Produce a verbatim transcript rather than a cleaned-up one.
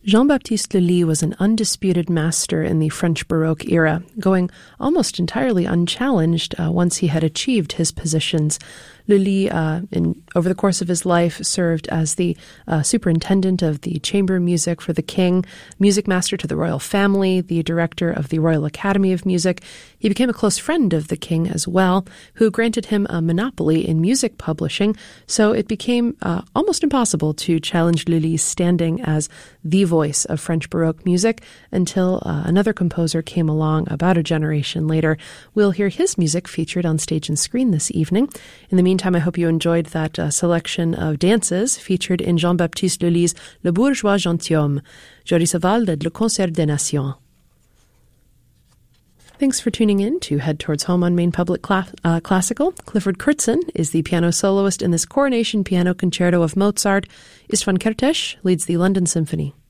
Jean-Baptiste Lully was an undisputed master in the French Baroque era, going almost entirely unchallenged uh, once he had achieved his positions. Lully, uh, in, over the course of his life, served as the uh, superintendent of the chamber music for the king, music master to the royal family, the director of the Royal Academy of Music. He became a close friend of the king as well, who granted him a monopoly in music publishing, so it became uh, almost impossible to challenge Lully's standing as the voice of French Baroque music until uh, another composer came along about a generation later. We'll hear his music featured on stage and screen this evening. In the meantime, I hope you enjoyed that uh, selection of dances featured in Jean-Baptiste Lully's Le Bourgeois Gentilhomme. Joris Saval led Le Concert des Nations. Thanks for tuning in to Head Towards Home on Maine Public Cla- uh, Classical. Clifford Kurtzen is the piano soloist in this Coronation Piano Concerto of Mozart. Istvan Kertész leads the London Symphony.